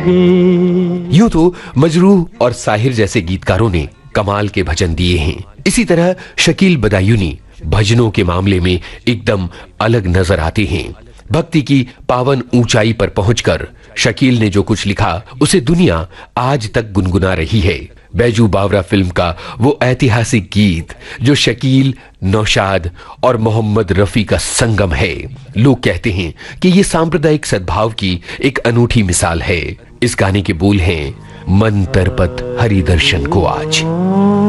यूं तो मजरूह और साहिर जैसे गीतकारों ने कमाल के भजन दिए हैं। इसी तरह शकील बदायूनी भजनों के मामले में एकदम अलग नजर आते हैं। भक्ति की पावन ऊंचाई पर पहुंचकर शकील ने जो कुछ लिखा उसे दुनिया आज तक गुनगुना रही है। बैजू बावरा फिल्म का वो ऐतिहासिक गीत जो शकील, नौशाद और मोहम्मद रफी का संगम है। लोग कहते हैं कि ये सांप्रदायिक सद्भाव की एक अनूठी मिसाल है। इस गाने के बोल हैं, मन तरपत हरि दर्शन को आज।